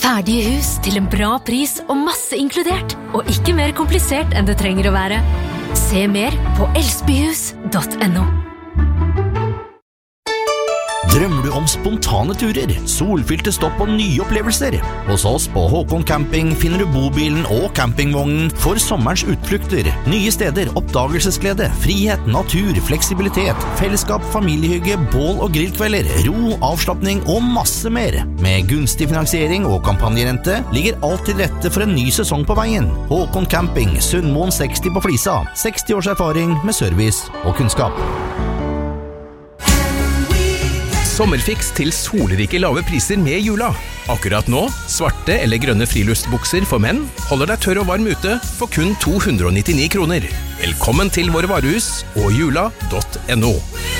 Ferdige hus til en bra pris og masse inkludert, og ikke mer komplisert enn det trenger å være. Se mer på elsbyhus.no. Drømmer du om spontane turer, solfylte stopp og nye opplevelser? Hos oss på Håkon Camping finner du bobilen og campingvognen for sommerens utflukter. Nye steder, oppdagelsesglede, frihet, natur, fleksibilitet, fellesskap, familiehygge, bål og grillkvelder, ro, avslappning og masse mer. Med gunstig finansiering og kampanjerente ligger alt til rette for en ny sesong på veien. Håkon Camping, Sundmoen 60 på Flisa. 60 års erfaring med service og kunnskap. Sommerfiks til solrike lave priser med Jula. Akkurat nå, svarte eller grønne friluftsbukser for menn holder deg tørr og varm ute for kun 299 kroner. Velkommen til våre varehus og jula.no.